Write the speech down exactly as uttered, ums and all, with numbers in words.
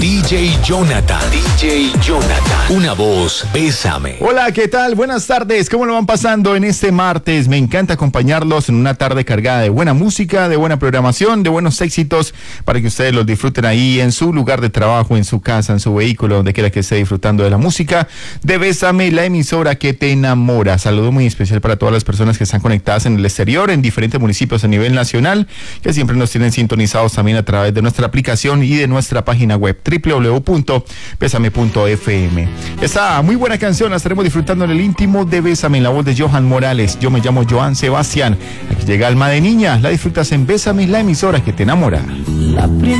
D J Jonathan, D J Jonathan, una voz, Bésame. Hola, ¿qué tal? Buenas tardes, ¿cómo lo van pasando en este martes? Me encanta acompañarlos en una tarde cargada de buena música, de buena programación, de buenos éxitos, para que ustedes los disfruten ahí en su lugar de trabajo, en su casa, en su vehículo, donde quiera que esté disfrutando de la música de Bésame, la emisora que te enamora. Saludo muy especial para todas las personas que están conectadas en el exterior, en diferentes municipios a nivel nacional, que siempre nos tienen sintonizados también a través de nuestra aplicación y de nuestra página web doble u doble u doble u punto bésame punto efe eme. Esta muy buena canción la estaremos disfrutando en el íntimo de Bésame, en la voz de Johan Morales. Yo me llamo Joan Sebastián. Aquí llega Alma de Niña. La disfrutas en Bésame, la emisora que te enamora. La